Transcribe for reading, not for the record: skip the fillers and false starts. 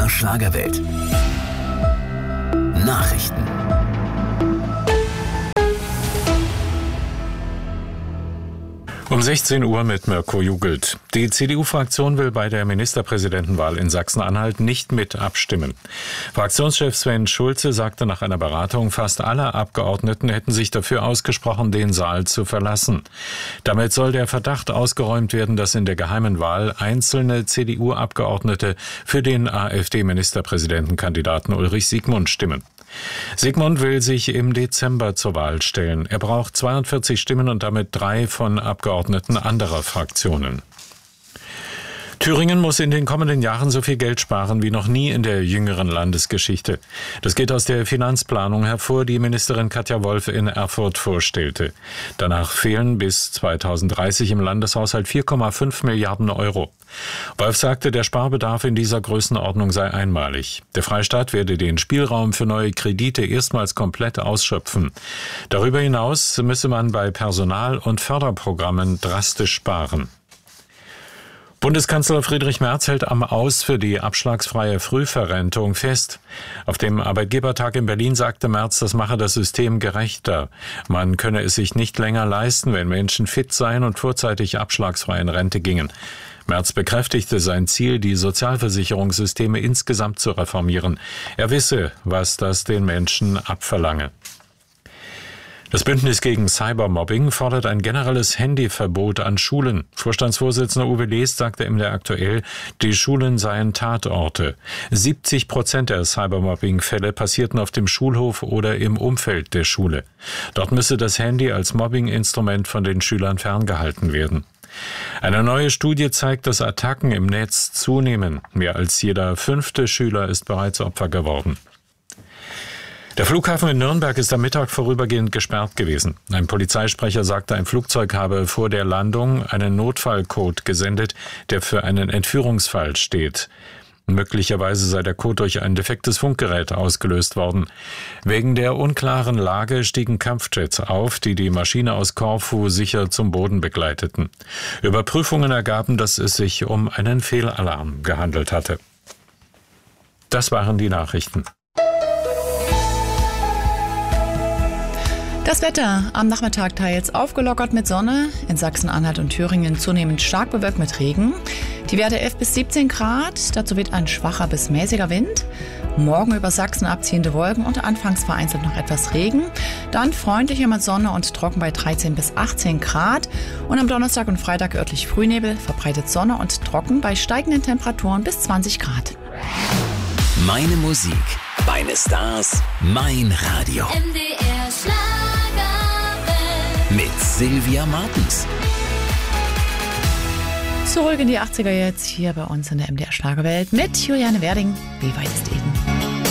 MDR Schlagerwelt. Nachrichten. Um 16 Uhr mit Mirko Jugelt. Die CDU-Fraktion will bei der Ministerpräsidentenwahl in Sachsen-Anhalt nicht mit abstimmen. Fraktionschef Sven Schulze sagte nach einer Beratung, fast alle Abgeordneten hätten sich dafür ausgesprochen, den Saal zu verlassen. Damit soll der Verdacht ausgeräumt werden, dass in der geheimen Wahl einzelne CDU-Abgeordnete für den AfD-Ministerpräsidentenkandidaten Ulrich Siegmund stimmen. Siegmund will sich im Dezember zur Wahl stellen. Er braucht 42 Stimmen und damit 3 von Abgeordneten anderer Fraktionen. Thüringen muss in den kommenden Jahren so viel Geld sparen wie noch nie in der jüngeren Landesgeschichte. Das geht aus der Finanzplanung hervor, die Ministerin Katja Wolf in Erfurt vorstellte. Danach fehlen bis 2030 im Landeshaushalt 4,5 Milliarden Euro. Wolf sagte, der Sparbedarf in dieser Größenordnung sei einmalig. Der Freistaat werde den Spielraum für neue Kredite erstmals komplett ausschöpfen. Darüber hinaus müsse man bei Personal- und Förderprogrammen drastisch sparen. Bundeskanzler Friedrich Merz hält am Aus für die abschlagsfreie Frühverrentung fest. Auf dem Arbeitgebertag in Berlin sagte Merz, das mache das System gerechter. Man könne es sich nicht länger leisten, wenn Menschen fit seien und vorzeitig abschlagsfrei in Rente gingen. Merz bekräftigte sein Ziel, die Sozialversicherungssysteme insgesamt zu reformieren. Er wisse, was das den Menschen abverlange. Das Bündnis gegen Cybermobbing fordert ein generelles Handyverbot an Schulen. Vorstandsvorsitzender Uwe Lest sagte im MDR aktuell, die Schulen seien Tatorte. 70% der Cybermobbing-Fälle passierten auf dem Schulhof oder im Umfeld der Schule. Dort müsse das Handy als Mobbing-Instrument von den Schülern ferngehalten werden. Eine neue Studie zeigt, dass Attacken im Netz zunehmen. Mehr als jeder 5. Schüler ist bereits Opfer geworden. Der Flughafen in Nürnberg ist am Mittag vorübergehend gesperrt gewesen. Ein Polizeisprecher sagte, ein Flugzeug habe vor der Landung einen Notfallcode gesendet, der für einen Entführungsfall steht. Möglicherweise sei der Code durch ein defektes Funkgerät ausgelöst worden. Wegen der unklaren Lage stiegen Kampfjets auf, die die Maschine aus Korfu sicher zum Boden begleiteten. Überprüfungen ergaben, dass es sich um einen Fehlalarm gehandelt hatte. Das waren die Nachrichten. Das Wetter am Nachmittag teils aufgelockert mit Sonne, in Sachsen-Anhalt und Thüringen zunehmend stark bewölkt mit Regen. Die Werte 11 bis 17 Grad, dazu weht ein schwacher bis mäßiger Wind. Morgen über Sachsen abziehende Wolken und anfangs vereinzelt noch etwas Regen. Dann freundlicher mit Sonne und trocken bei 13 bis 18 Grad. Und am Donnerstag und Freitag örtlich Frühnebel, verbreitet Sonne und trocken bei steigenden Temperaturen bis 20 Grad. Meine Musik, meine Stars, mein Radio. MDR Schlagerwelt. Mit Sylvia Martens. Zurück in die 80er jetzt hier bei uns in der MDR Schlagerwelt mit Juliane Werding. Wie weit ist Eden?